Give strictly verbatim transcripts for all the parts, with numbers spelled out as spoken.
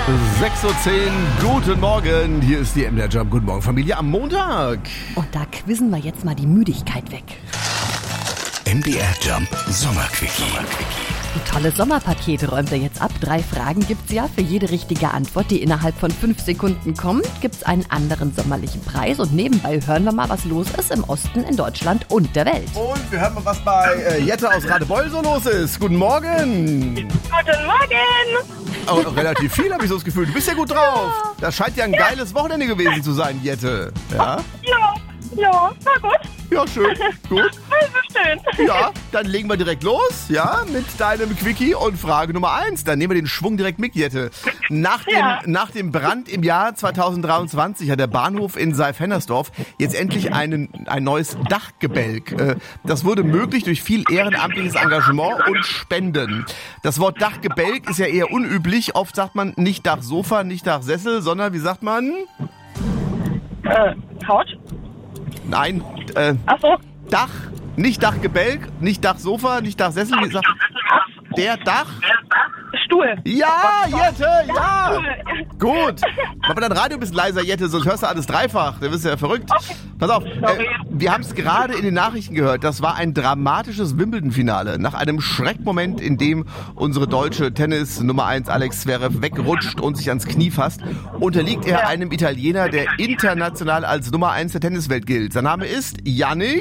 sechs Uhr zehn, guten Morgen. Hier ist die M D R Jump. Guten Morgen, Familie, am Montag. Und da quizzen wir jetzt mal die Müdigkeit weg. M D R Jump Sommerquickie. Ein tolles Sommerpaket räumt er jetzt ab. Drei Fragen gibt's ja. Für jede richtige Antwort, die innerhalb von fünf Sekunden kommt, gibt's einen anderen sommerlichen Preis. Und nebenbei hören wir mal, was los ist im Osten, in Deutschland und der Welt. Und wir hören mal, was bei äh, Jette aus Radebeul so los ist. Guten Morgen. Guten Morgen! Oh, relativ viel, habe ich so das Gefühl. Du bist ja gut drauf. Das scheint ja ein Ja. geiles Wochenende gewesen zu sein, Jette. Ja? Ja, ja, war gut. Ja, schön. Gut. Also schön. Ja, dann legen wir direkt los, ja, mit deinem Quickie und Frage Nummer eins. Dann nehmen wir den Schwung direkt mit, Jette. Nach dem, Ja. nach dem Brand im Jahr zweitausenddreiundzwanzig hat der Bahnhof in Seif-Hennersdorf jetzt endlich einen, ein neues Dachgebälk. Äh, Das wurde möglich durch viel ehrenamtliches Engagement und Spenden. Das Wort Dachgebälk ist ja eher unüblich. Oft sagt man nicht Dachsofa, nicht Dachsessel, sondern wie sagt man? Äh, Couch? Nein, äh, Ach so. Dach, nicht Dachgebälk, nicht Dachsofa, nicht Dachsessel, wie sagt der Dach? Stuhl. Ja, Jette, ja! Stuhl. Gut. Mach mal dein Radio ein bisschen leiser, Jette, sonst hörst du alles dreifach. Da wirst du ja verrückt. Pass auf, äh, wir haben es gerade in den Nachrichten gehört. Das war ein dramatisches Wimbledon-Finale. Nach einem Schreckmoment, in dem unsere deutsche Tennis-Nummer eins Alex Zverev wegrutscht und sich ans Knie fasst, unterliegt er einem Italiener, der international als Nummer eins der Tenniswelt gilt. Sein Name ist Yannick.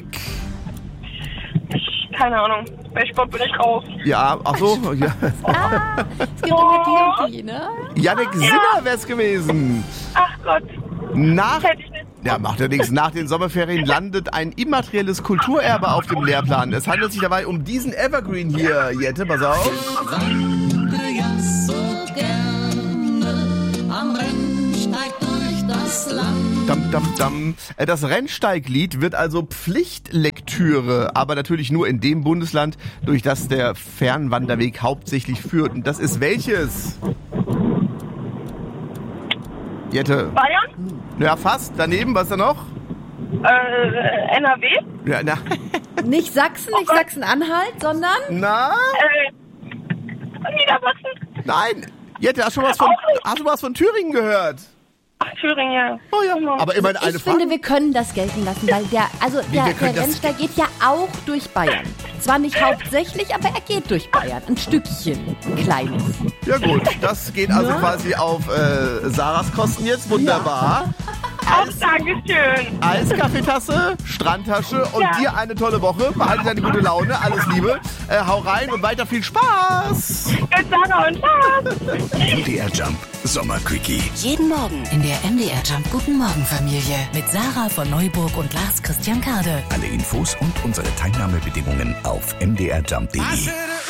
Ich, keine Ahnung. Bei Sport bin ich raus. Ja, ach so, ja. Ah, es gibt immer die und die, ne? Yannick Sinner wär's gewesen. Ach Gott. Nach, Hätte ich nicht. ja, macht ja nichts. Nach den Sommerferien landet ein immaterielles Kulturerbe auf dem Lehrplan. Es handelt sich dabei um diesen Evergreen hier, Jette, pass auf. Wandere ja so gerne am Rennsteig durch das Land. Dam, dam, dam. Äh, Das Rennsteiglied wird also Pflichtlektüre, aber natürlich nur in dem Bundesland, durch das der Fernwanderweg hauptsächlich führt. Und das ist welches? Jette. Bayern? Ja, fast. Daneben, was ist da noch? Äh, N R W? Ja, na, Nicht Sachsen, nicht Sachsen-Anhalt, sondern... na? Äh, Niedersachsen? Nein. Jette, hast du schon was von, hast du was von Thüringen gehört? Ach, Thüringen, ja. Oh ja, aber immerhin eine Ich Frage. finde, wir können das gelten lassen, weil der, also Wie, der, wir können der das- Rennsteig geht ja auch durch Bayern. Zwar nicht hauptsächlich, aber er geht durch Bayern. Ein Stückchen, ein kleines. Ja gut, das geht also Ne? quasi auf äh, Sarahs Kosten jetzt. Wunderbar. Ach, Eis, Dankeschön. Eiskaffeetasse, Strandtasche und Ja. dir eine tolle Woche. Behalte deine gute Laune, alles Liebe. Äh, hau rein und weiter viel Spaß. Mit Sarah und Spaß. M D R Jump Sommerquickie. Jeden Morgen in der M D R Jump Guten Morgen Familie mit Sarah von Neuburg und Lars Christian Kade. Alle Infos und unsere Teilnahmebedingungen auf m d r jump punkt d e.